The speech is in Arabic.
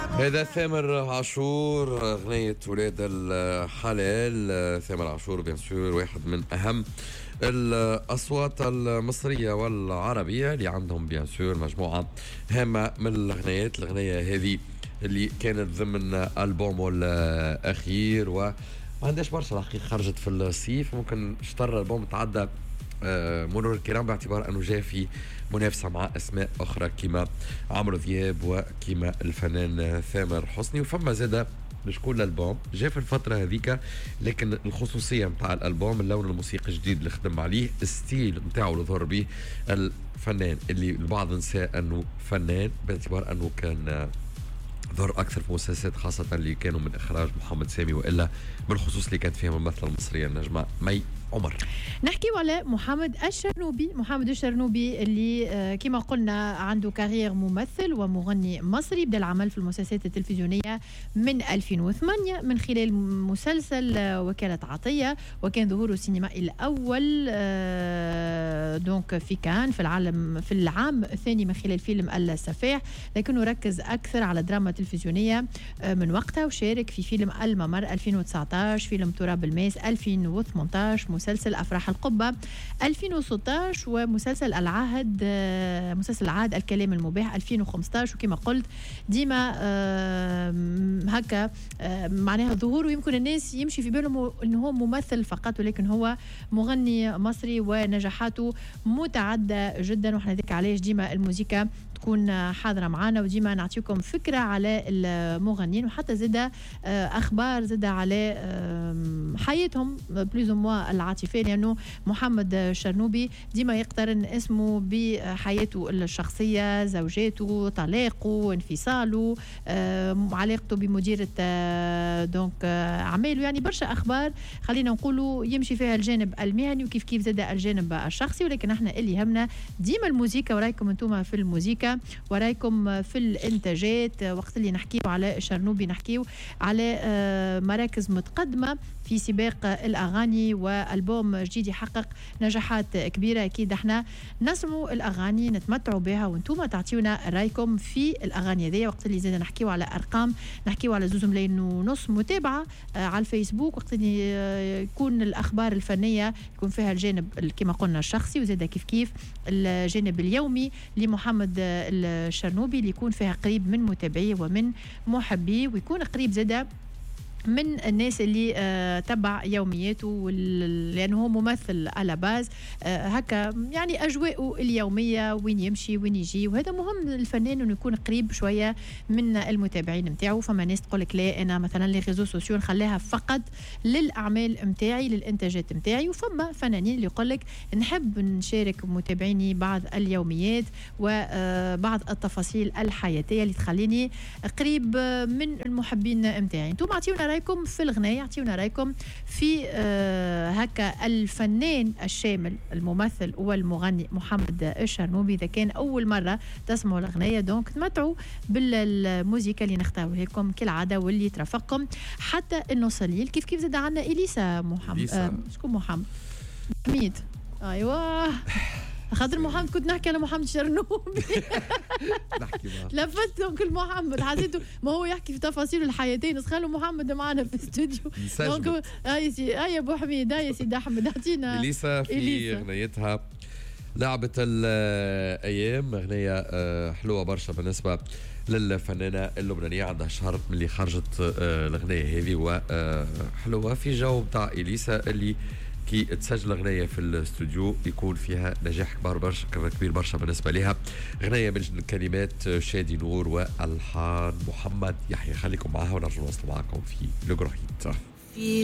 هذا ثامر عاشور، أغنية ولاد الحلال. ثامر عاشور بيان سور واحد من أهم الأصوات المصرية والعربية اللي عندهم بيان سور مجموعة هامة من الأغنيات. الأغنية هذه اللي كانت ضمن ألبومه الأخير وما عندهاش برشا الحقيقة، خرجت في الصيف. ممكن اشترى الألبوم تعدى مرور الكرام باعتبار أنه جاء في منافسة مع أسماء أخرى كما عمرو دياب وكما الفنان ثامر حسني. وفما زادة لشكون الألبوم جاء في الفترة هذيك، لكن الخصوصية متاع الألبوم اللون الموسيقي الجديد اللي خدم عليه، الستيل متاعه اللي ظهر به الفنان اللي البعض نسى أنه فنان باعتبار أنه كان ظهر أكثر في مسلسلات خاصة اللي كانوا من إخراج محمد سامي، وإلا بالخصوص اللي كانت فيها الممثلة المصرية النجمة مي عمر. نحكي على محمد الشرنوبي اللي كما قلنا عنده كارير ممثل ومغني مصري. بدأ العمل في المسلسلات التلفزيونية من 2008 من خلال مسلسل وكالة عطية، وكان ظهوره السينمائي الأول دونك في كان في العام الثاني من خلال فيلم السفاح، لكنه ركز أكثر على دراما تلفزيونية من وقتها، وشارك في فيلم الممر 2019، فيلم تراب الماس 2018، مسلسل أفراح القبة 2016، ومسلسل العهد مسلسل العهد الكلام المباح 2015. وكما قلت ديما هكا معناها ظهوره يمكن الناس يمشي في بالهم انه هو ممثل فقط، ولكن هو مغني مصري ونجاحاته متعددة جدا. وحنا ذيك علاش ديما الموسيقى تكون حاضرة معنا، وديما نعطيكم فكرة على المغنيين، وحتى زادة أخبار زادة على حياتهم بلوز موا العاطفية، لأنه محمد الشرنوبي ديما يقترن اسمه بحياته الشخصية، زوجاته، طلاقه، انفصاله، علاقته بمديرة دونك أعماله، يعني برشا أخبار خلينا نقولوا يمشي فيها الجانب المهني وكيف كيف زادة الجانب الشخصي. ولكن احنا اللي يهمنا ديما الموسيقى، ورايكم انتم في الموسيقى، ورايكم في الانتاجات. وقت اللي نحكيو على الشرنوبي نحكيو على مراكز متقدمة في سباق الأغاني، وألبوم جديد يحقق نجاحات كبيرة. أكيد احنا نسمعوا الأغاني نتمتعوا بها، وانتم تعطيونا رأيكم في الأغاني هذه. وقت اللي زاد نحكيو على أرقام، نحكيو على 2.5 ملايين متابعة على الفيسبوك. وقت اللي يكون الأخبار الفنية يكون فيها الجانب كما قلنا الشخصي، وزاد كيف الجانب اليومي لمحمد الشرنوبي اللي يكون فيها قريب من متابعيه ومن محبيه، ويكون قريب زاده من الناس اللي تبع يومياته، لأنه هو ممثل على باز هكا، يعني أجواءه اليومية وين يمشي وين يجي. وهذا مهم للفنان أنه يكون قريب شوية من المتابعين متاعه. فما ناس تقولك لا أنا مثلا لي ريزو سوسيو نخليها فقط للأعمال متاعي للإنتاجات متاعي، وفما فنانين اللي يقولك نحب نشارك متابعيني بعض اليوميات وبعض التفاصيل الحياتية اللي تخليني قريب من المحبين متاعي. انتم اعطيونا رايكم في الغناية، اعطيونا رايكم في هكا الفنان الشامل الممثل والمغني محمد الشرنوبي. إذا كان أول مرة تسمعوا الغناية دونك تمتعوا بالموسيقى اللي نختاروا لكم كالعادة واللي ترافقكم حتى النص الليل. كيف زاد عنا إليسا محمد شكون محمد حميد؟ أيوة خاطر محمد كنت نحكي على محمد الشرنوبي نحكي لفت كل محمد حسيته ما هو يحكي في تفاصيل الحياتين، بس خلوا محمد معنا في الاستوديو. دونك يا ابو حميد يا سيدي احمد اعطينا إليسا في اغنيتها لعبة الأيام. أغنية حلوة برشا بالنسبة للفنانة اللبنانية، عندها شهر من اللي خرجت الأغنية هذه، وحلوة في جو بتاع إليسا اللي كي تسجل أغنية في الاستوديو يكون فيها نجاح كبير برشا بالنسبة لها. أغنية من كلمات شادي نور والحان محمد يحيى. خليكم معها ونرجع نوصل معكم في لو غرو هيت.